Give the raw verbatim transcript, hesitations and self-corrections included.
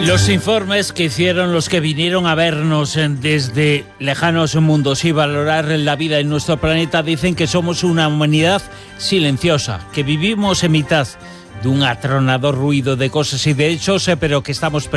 Los informes que hicieron los que vinieron a vernos desde lejanos mundos y valorar la vida en nuestro planeta dicen que somos una humanidad silenciosa, que vivimos en mitad de un atronador ruido de cosas y de hechos, pero que estamos